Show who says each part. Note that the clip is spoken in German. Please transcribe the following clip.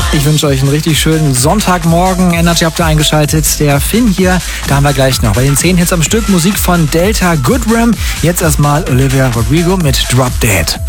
Speaker 1: Ich wünsche euch einen richtig schönen Sonntagmorgen. Energy habt ihr eingeschaltet. Der Finn hier, da haben wir gleich noch bei den 10 Hits am Stück Musik von Delta Goodrem. Jetzt erstmal Olivia Rodrigo mit Drop Dead.